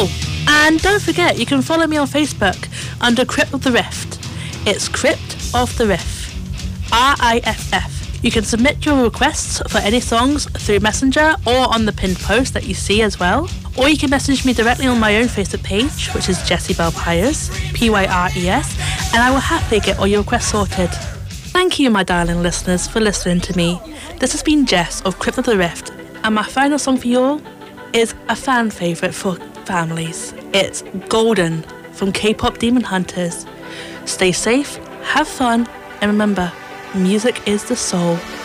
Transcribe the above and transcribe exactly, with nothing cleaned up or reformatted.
Oh, and don't forget, you can follow me on Facebook under Crypt of the Rift. It's Crypt of the Rift. R I F F. You can submit your requests for any songs through Messenger or on the pinned post that you see as well. Or you can message me directly on my own Facebook page, which is Jessie Belle Pyres, P Y R E S, and I will happily get all your requests sorted. Thank you, my darling listeners, for listening to me. This has been Jess of Crypt of the Rift, and my final song for you all is a fan favourite for families. It's Golden from K-pop Demon Hunters. Stay safe, have fun, and remember, music is the soul.